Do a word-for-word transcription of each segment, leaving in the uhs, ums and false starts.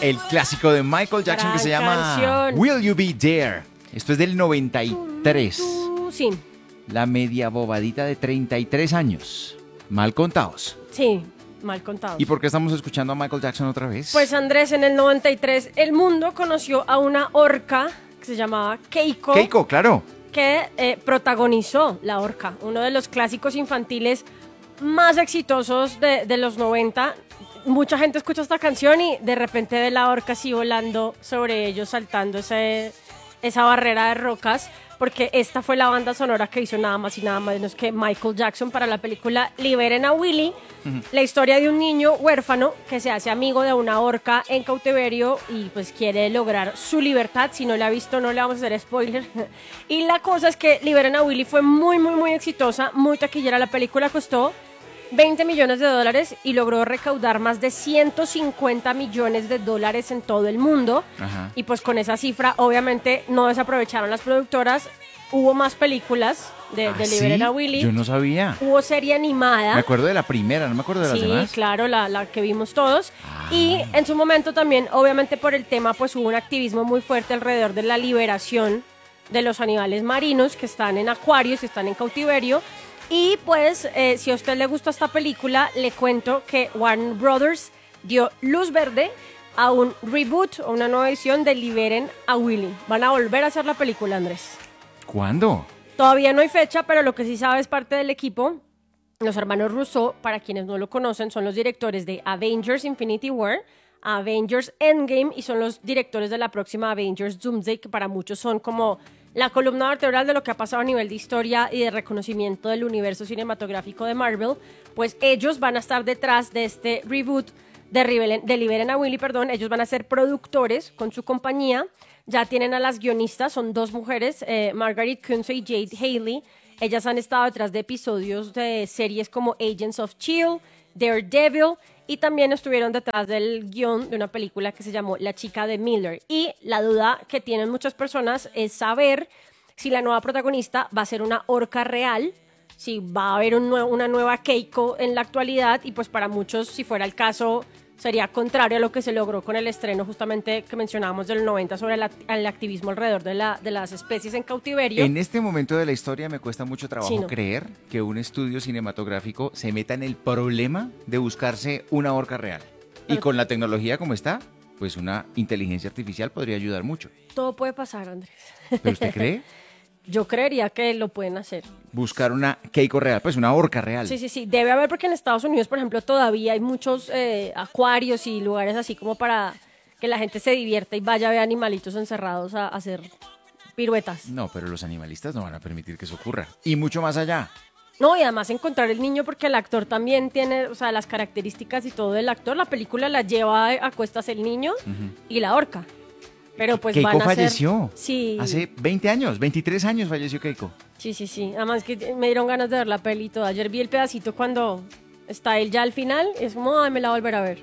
el clásico de Michael Jackson Gran que se llama canción. Will You Be There. Esto es del noventa y tres. Tú, sí, La media bobadita de treinta y tres años. Mal contados. sí, mal contado. ¿Y por qué estamos escuchando a Michael Jackson otra vez? Pues Andrés, en el noventa y tres el mundo conoció a una orca que se llamaba Keiko, Keiko, claro. que eh, protagonizó La Orca, uno de los clásicos infantiles más exitosos de, de los noventa. Mucha gente escucha esta canción y de repente ve La Orca así volando sobre ellos, saltando ese, esa barrera de rocas, porque esta fue la banda sonora que hizo nada más y nada menos que Michael Jackson para la película Liberen a Willy, uh-huh. La historia de un niño huérfano que se hace amigo de una orca en cautiverio y pues quiere lograr su libertad. Si no la ha visto, no le vamos a hacer spoiler. Y la cosa es que Liberen a Willy fue muy, muy, muy exitosa, muy taquillera. La película costó veinte millones de dólares y logró recaudar más de ciento cincuenta millones de dólares en todo el mundo. Ajá. Y pues con esa cifra obviamente no desaprovecharon las productoras. Hubo más películas de, ¿Ah, de Liberen sí? a Willy. Yo no sabía. Hubo serie animada. Me acuerdo de la primera, no me acuerdo de las sí, demás. Sí, claro, la, la que vimos todos. Ah. Y en su momento también, obviamente por el tema, pues hubo un activismo muy fuerte alrededor de la liberación de los animales marinos que están en acuarios, que están en cautiverio. Y pues, eh, si a usted le gustó esta película, le cuento que Warner Brothers dio luz verde a un reboot o una nueva edición de Liberen a Willy. Van a volver a hacer la película, Andrés. ¿Cuándo? Todavía no hay fecha, pero lo que sí sabe es parte del equipo. Los hermanos Russo, para quienes no lo conocen, son los directores de Avengers Infinity War, Avengers Endgame, y son los directores de la próxima Avengers Doomsday, que para muchos son como la columna vertebral de lo que ha pasado a nivel de historia y de reconocimiento del universo cinematográfico de Marvel. Pues ellos van a estar detrás de este reboot de, Rivelen, de Liberen a Willy, perdón. Ellos van a ser productores con su compañía. Ya tienen a las guionistas, son dos mujeres, eh, Margaret Kunze y Jade Haley. Ellas han estado detrás de episodios de series como Agents of Shield, Daredevil, y también estuvieron detrás del guión de una película que se llamó La chica de Miller. Y la duda que tienen muchas personas es saber si la nueva protagonista va a ser una orca real, si va a haber un nue- una nueva Keiko en la actualidad, y pues para muchos, si fuera el caso, sería contrario a lo que se logró con el estreno justamente que mencionábamos del noventa sobre el, act- el activismo alrededor de, la, de las especies en cautiverio. En este momento de la historia me cuesta mucho trabajo Sí, no. creer que un estudio cinematográfico se meta en el problema de buscarse una orca real. Y Pero- con la tecnología como está, pues una inteligencia artificial podría ayudar mucho. Todo puede pasar, Andrés. ¿Pero usted cree? Yo creería que lo pueden hacer. Buscar una Keiko real, pues una orca real. Sí, sí, sí. Debe haber, porque en Estados Unidos, por ejemplo, todavía hay muchos eh, acuarios y lugares así como para que la gente se divierta y vaya a ver animalitos encerrados a, a hacer piruetas. No, pero los animalistas no van a permitir que eso ocurra. Y mucho más allá. No, y además encontrar el niño, porque el actor también tiene, o sea, las características y todo del actor. La película la lleva a cuestas el niño uh-huh. y la horca. Pero pues Keiko van a falleció. Ser... Sí. Hace veinte años, veintitrés años falleció Keiko. Sí, sí, sí. Además que me dieron ganas de ver la peli y todo. Ayer vi el pedacito cuando está él ya al final. Es como, ay, me la voy a volver a ver.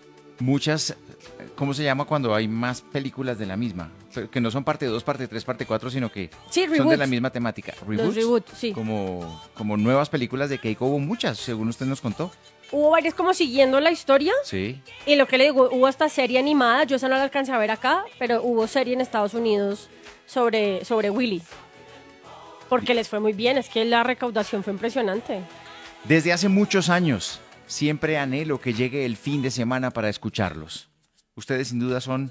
Muchas, ¿cómo se llama cuando hay más películas de la misma? Que no son parte dos, parte tres, parte cuatro, sino que sí, son de la misma temática. ¿Reboots? Los reboots, sí. Como, como nuevas películas de Keiko, hubo muchas, según usted nos contó. Hubo varias como siguiendo la historia. Sí. Y lo que le digo, hubo hasta serie animada. Yo esa no la alcancé a ver acá, pero hubo serie en Estados Unidos sobre, sobre Willy. Porque les fue muy bien, es que la recaudación fue impresionante. Desde hace muchos años, siempre anhelo que llegue el fin de semana para escucharlos. Ustedes sin duda son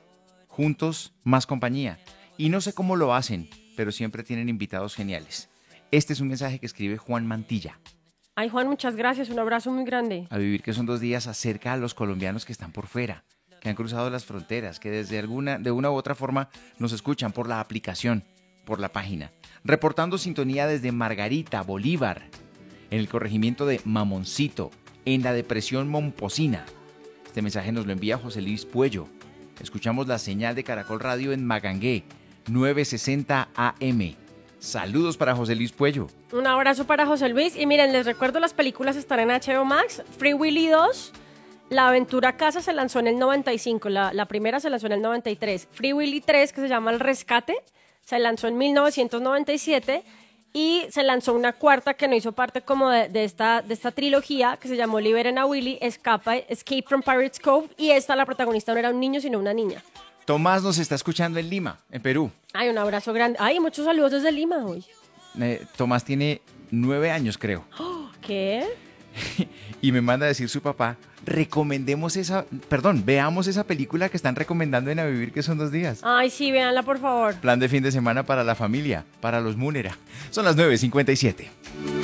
juntos más compañía. Y no sé cómo lo hacen, pero siempre tienen invitados geniales. Este es un mensaje que escribe Juan Mantilla. Ay, Juan, muchas gracias, un abrazo muy grande. A vivir que son dos días acerca a los colombianos que están por fuera, que han cruzado las fronteras, que desde alguna, de una u otra forma nos escuchan por la aplicación, por la página. Reportando sintonía desde Margarita, Bolívar, en el corregimiento de Mamoncito, en la depresión Momposina. Este mensaje nos lo envía José Luis Puello. Escuchamos la señal de Caracol Radio en Magangué, novecientos sesenta A M. Saludos para José Luis Puello. Un abrazo para José Luis. Y miren, les recuerdo, las películas están en H B O Max. Free Willy dos, La Aventura a Casa se lanzó en el noventa y cinco. La, la primera se lanzó en el noventa y tres. Free Willy tres, que se llama El Rescate, se lanzó en mil novecientos noventa y siete. Y se lanzó una cuarta que no hizo parte como de, de esta, de esta trilogía, que se llamó Liberen a Willy, Escapa, Escape from Pirates Cove. Y esta, la protagonista no era un niño, sino una niña. Tomás nos está escuchando en Lima, en Perú. Ay, un abrazo grande. Ay, muchos saludos desde Lima hoy. Eh, Tomás tiene nueve años, creo. ¿Qué? Y me manda a decir su papá, recomendemos esa, perdón, veamos esa película que están recomendando en A Vivir, que son dos días. Ay, sí, véanla, por favor. Plan de fin de semana para la familia, para los Múnera. Son las nueve cincuenta y siete.